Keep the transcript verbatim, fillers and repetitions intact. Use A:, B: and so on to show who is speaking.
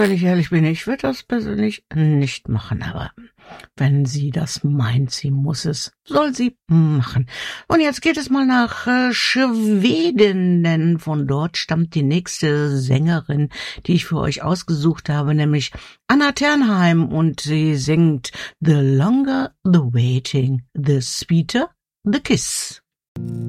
A: wenn ich ehrlich bin, ich würde das persönlich nicht machen, aber wenn sie das meint, sie muss es, soll sie machen. Und jetzt geht es mal nach äh, Schweden, denn von dort stammt die nächste Sängerin, die ich für euch ausgesucht habe, nämlich Anna Ternheim, und sie singt The Longer the Waiting, the Sweeter the Kiss.